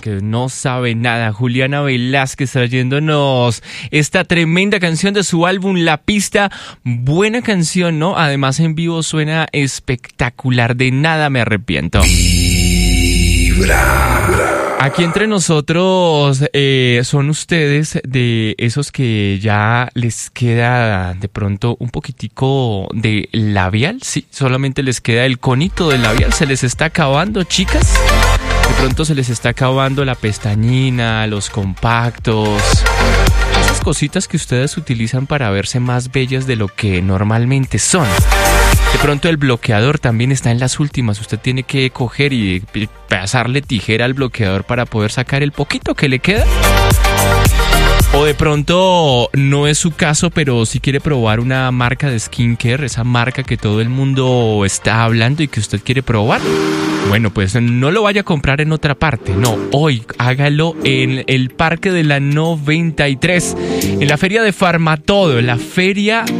usted no sabe nada. Juliana Velázquez trayéndonos esta tremenda canción de su álbum La Pista. Buena canción, ¿no? Además en vivo suena espectacular. De nada me arrepiento. Aquí entre nosotros son ustedes de esos que ya les queda de pronto un poquitico de labial. Sí, solamente les queda el conito del labial. Se les está acabando, chicas. De pronto se les está acabando la pestañina, los compactos. Esas cositas que ustedes utilizan para verse más bellas de lo que normalmente son. De pronto el bloqueador también está en las últimas. Usted tiene que coger y pasarle tijera al bloqueador para poder sacar el poquito que le queda. O de pronto no es su caso, pero si quiere probar una marca de skincare, esa marca que todo el mundo está hablando y que usted quiere probar. Bueno, pues no lo vaya a comprar en otra parte, no, hoy hágalo en el Parque de la 93, en la feria de Farmatodo, en la feria